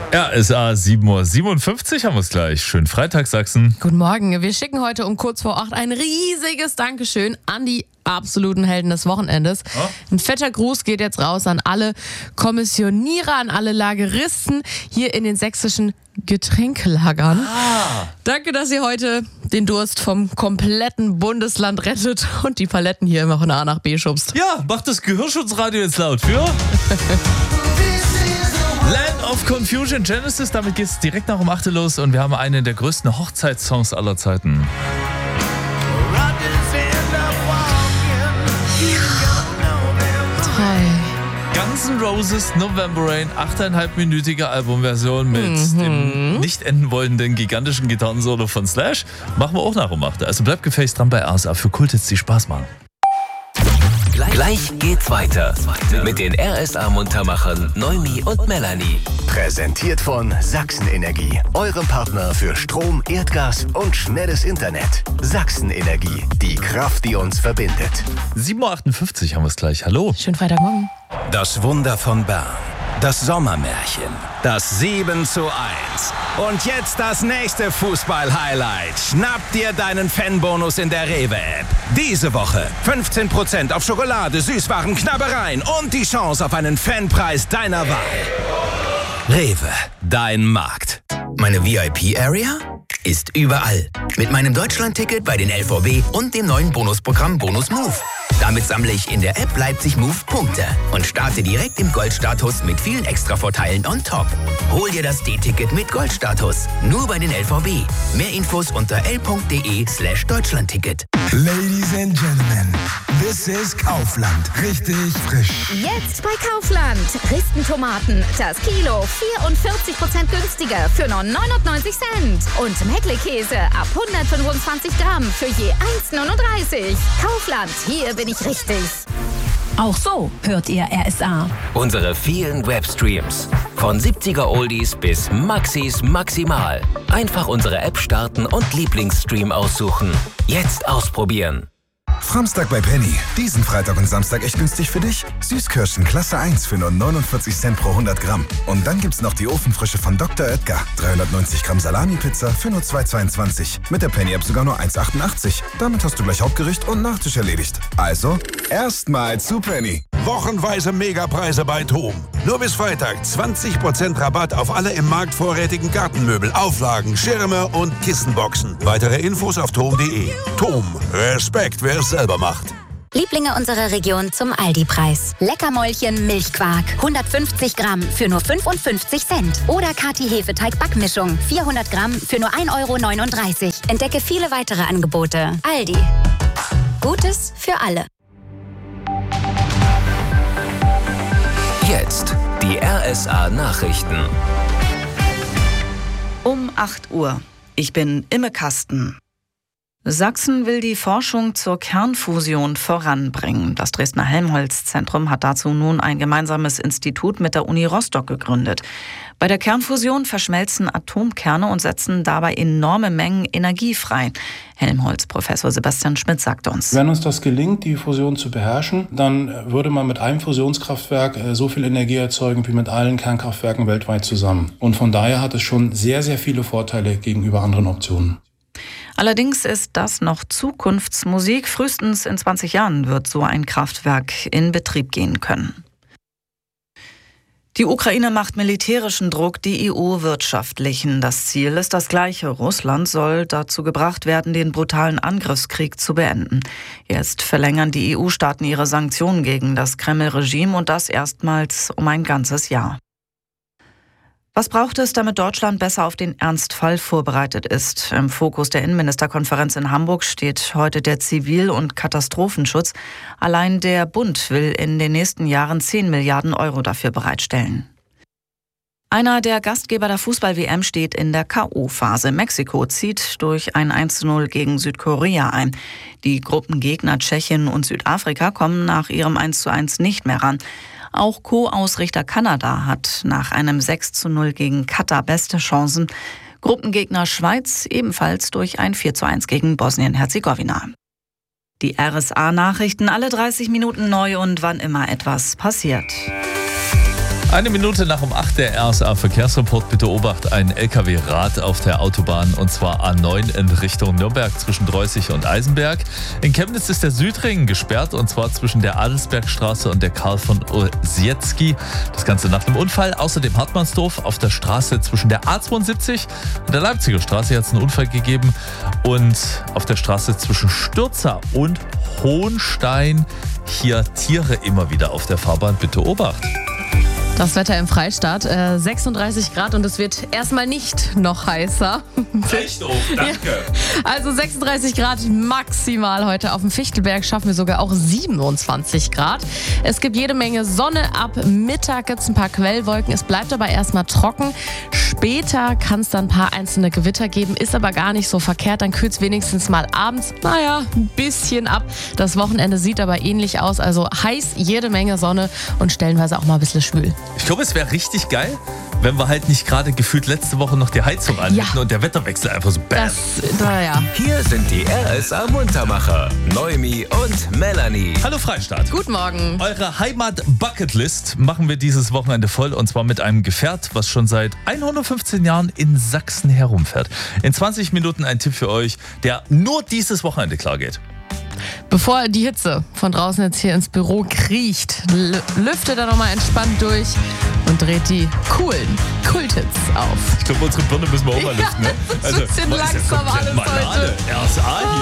RSA 7:57 Uhr haben wir es gleich. Schönen Freitag, Sachsen. Guten Morgen. Wir schicken heute um kurz vor 8 ein riesiges Dankeschön an die absoluten Helden des Wochenendes. Ein fetter Gruß geht jetzt raus an alle Kommissionierer, an alle Lageristen hier in den sächsischen Getränkelagern. Danke, dass ihr heute den Durst vom kompletten Bundesland rettet und die Paletten hier immer von A nach B schubst. Ja, macht das Gehörschutzradio jetzt laut für Land of Confusion Genesis. Damit geht es direkt nach um 8 Uhr los und wir haben einen der größten Hochzeitssongs aller Zeiten. Guns N' Roses November Rain, 8,5-minütige Albumversion mit dem nicht enden wollenden gigantischen Gitarrensolo von Slash. Machen wir auch nach um 8. Also bleibt gefälligst dran bei RSA für Kulthits, die Spaß machen. Gleich geht's weiter mit den RSA-Muntermachern Noemi und Melanie. Präsentiert von Sachsen-Energie, eurem Partner für Strom, Erdgas und schnelles Internet. Sachsen-Energie, die Kraft, die uns verbindet. 7:58 Uhr haben wir es gleich. Hallo. Schönen Freitagmorgen. Das Wunder von Bern. Das Sommermärchen. Das 7:1. Und jetzt das nächste Fußball-Highlight. Schnapp dir deinen Fanbonus in der Rewe-App. Diese Woche 15% auf Schokolade, Süßwaren, Knabbereien und die Chance auf einen Fanpreis deiner Wahl. Rewe, dein Markt. Meine VIP-Area ist überall. Mit meinem Deutschland-Ticket bei den LVB und dem neuen Bonusprogramm Bonus Move. Damit sammle ich in der App Leipzig Move Punkte und starte direkt im Goldstatus mit vielen Extravorteilen on top. Hol dir das D-Ticket mit Goldstatus. Nur bei den LVB. Mehr Infos unter l.de/Deutschlandticket. Ladies and Gentlemen, this is Kaufland. Richtig frisch. Jetzt bei Kaufland. Ristentomaten, das Kilo 44% günstiger für nur 99 Cent. Und Meckle-Käse ab 125 Gramm für je 1,39. Kaufland, hier bin ich richtig. Auch so hört ihr RSA. Unsere vielen Webstreams. Von 70er Oldies bis Maxis Maximal. Einfach unsere App starten und Lieblingsstream aussuchen. Jetzt ausprobieren. Samstag bei Penny. Diesen Freitag und Samstag echt günstig für dich. Süßkirschen Klasse 1 für nur 49 Cent pro 100 Gramm. Und dann gibt's noch die Ofenfrische von Dr. Oetker. 390 Gramm Salami-Pizza für nur 2,22. Mit der Penny-App sogar nur 1,88. Damit hast du gleich Hauptgericht und Nachtisch erledigt. Also, erstmal zu Penny. Wochenweise Megapreise bei TOM. Nur bis Freitag 20% Rabatt auf alle im Markt vorrätigen Gartenmöbel, Auflagen, Schirme und Kissenboxen. Weitere Infos auf tom.de. TOM. Respekt, wer es selber macht. Lieblinge unserer Region zum Aldi-Preis. Leckermäulchen Milchquark, 150 Gramm für nur 55 Cent. Oder Kati Hefeteig-Backmischung, 400 Gramm für nur 1,39 Euro. Entdecke viele weitere Angebote. Aldi. Gutes für alle. Jetzt die RSA-Nachrichten. Um 8 Uhr. Ich bin Imme Kasten. Sachsen will die Forschung zur Kernfusion voranbringen. Das Dresdner Helmholtz-Zentrum hat dazu nun ein gemeinsames Institut mit der Uni Rostock gegründet. Bei der Kernfusion verschmelzen Atomkerne und setzen dabei enorme Mengen Energie frei. Helmholtz-Professor Sebastian Schmidt sagt uns: Wenn uns das gelingt, die Fusion zu beherrschen, dann würde man mit einem Fusionskraftwerk so viel Energie erzeugen wie mit allen Kernkraftwerken weltweit zusammen. Und von daher hat es schon sehr, sehr viele Vorteile gegenüber anderen Optionen. Allerdings ist das noch Zukunftsmusik. Frühestens in 20 Jahren wird so ein Kraftwerk in Betrieb gehen können. Die Ukraine macht militärischen Druck, die EU wirtschaftlichen. Das Ziel ist das gleiche. Russland soll dazu gebracht werden, den brutalen Angriffskrieg zu beenden. Jetzt verlängern die EU-Staaten ihre Sanktionen gegen das Kreml-Regime und das erstmals um ein ganzes Jahr. Was braucht es, damit Deutschland besser auf den Ernstfall vorbereitet ist? Im Fokus der Innenministerkonferenz in Hamburg steht heute der Zivil- und Katastrophenschutz. Allein der Bund will in den nächsten Jahren 10 Milliarden Euro dafür bereitstellen. Einer der Gastgeber der Fußball-WM steht in der K.O.-Phase. Mexiko zieht durch ein 1:0 gegen Südkorea ein. Die Gruppengegner Tschechien und Südafrika kommen nach ihrem 1:1 nicht mehr ran. Auch Co-Ausrichter Kanada hat nach einem 6:0 gegen Katar beste Chancen. Gruppengegner Schweiz ebenfalls durch ein 4:1 gegen Bosnien-Herzegowina. Die RSA-Nachrichten alle 30 Minuten neu und wann immer etwas passiert. Eine Minute nach um 8 der RSA-Verkehrsreport. Bitte Obacht, ein LKW-Rad auf der Autobahn und zwar A9 in Richtung Nürnberg zwischen Dreußig und Eisenberg. In Chemnitz ist der Südring gesperrt und zwar zwischen der Adelsbergstraße und der Karl von Ossietzky. Das Ganze nach dem Unfall. Außerdem Hartmannsdorf auf der Straße zwischen der A72 und der Leipziger Straße hat es einen Unfall gegeben. Und auf der Straße zwischen Stürzer und Hohenstein hier Tiere immer wieder auf der Fahrbahn. Bitte Obacht. Das Wetter im Freistaat, 36 Grad und es wird erstmal nicht noch heißer. Echt? Oh, danke. Ja, also 36 Grad maximal heute. Auf dem Fichtelberg schaffen wir sogar auch 27 Grad. Es gibt jede Menge Sonne. Ab Mittag gibt es ein paar Quellwolken. Es bleibt aber erstmal trocken. Später kann es dann ein paar einzelne Gewitter geben. Ist aber gar nicht so verkehrt. Dann kühlt es wenigstens mal abends, ein bisschen ab. Das Wochenende sieht aber ähnlich aus. Also heiß, jede Menge Sonne und stellenweise auch mal ein bisschen schwül. Ich glaube, es wäre richtig geil, wenn wir halt nicht gerade gefühlt letzte Woche noch die Heizung an hätten und der Wetterwechsel einfach so bam. Hier sind die RSA-Muntermacher, Noemi und Melanie. Hallo Freistaat. Guten Morgen. Eure Heimat-Bucketlist machen wir dieses Wochenende voll und zwar mit einem Gefährt, was schon seit 115 Jahren in Sachsen herumfährt. In 20 Minuten ein Tipp für euch, der nur dieses Wochenende klar geht. Bevor die Hitze von draußen jetzt hier ins Büro kriecht, lüftet er nochmal entspannt durch und dreht die coolen Kulthits auf. Ich glaube, unsere Birne müssen wir auch mal lüften. Ne? Das ist ein bisschen langsam alles heute. RSA hier.